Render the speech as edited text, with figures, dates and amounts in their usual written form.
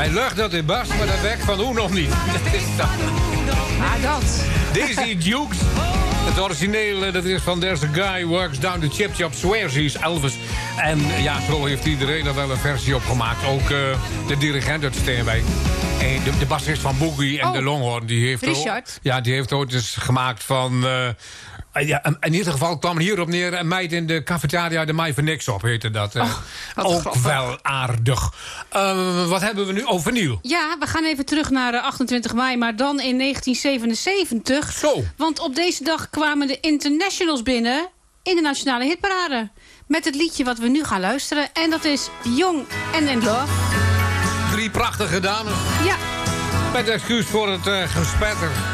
Hij lucht dat in Bas, maar dat werkt van hoe nog niet. Dat is dat. Ah, dat. Daisy Dukes. Het origineel, dat is van There's a Guy Works Down the Chip Chop Swears He's Elvis. En ja, zo heeft iedereen er wel een versie op gemaakt. Ook de dirigent uit Steenwijk. En de bassist van Boogie en de Longhorn. Die heeft Richard. Die heeft ooit eens gemaakt van... ja, in ieder geval kwam hier op neer... een meid in de cafetaria de Mai voor niks op, heette dat. Ook grappig. Wel aardig. Wat hebben we nu? Oh, vinyl. Ja, we gaan even terug naar 28 mei, maar dan in 1977. Zo. Want op deze dag kwamen de Internationals binnen in de Nationale Hitparade. Met het liedje wat we nu gaan luisteren. En dat is Young and in Love. 3 prachtige dames. Ja. Met excuus voor het gespetter.